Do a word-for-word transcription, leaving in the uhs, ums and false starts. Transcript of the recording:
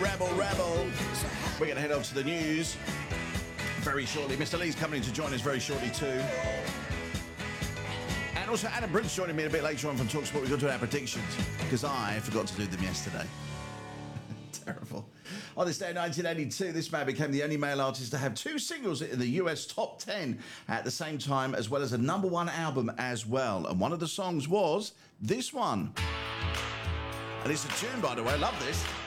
Rebel, rebel. We're going to head off to the news very shortly. Mister Lee's coming in to join us very shortly too. And also Adam Briggs joining me a bit later on from TalkSport. We've got to do our predictions because I forgot to do them yesterday. Terrible. On this day in nineteen eighty-two, this man became the only male artist to have two singles in the U S top ten at the same time, as well as a number one album as well. And one of the songs was this one. And it's a tune, by the way. I love this.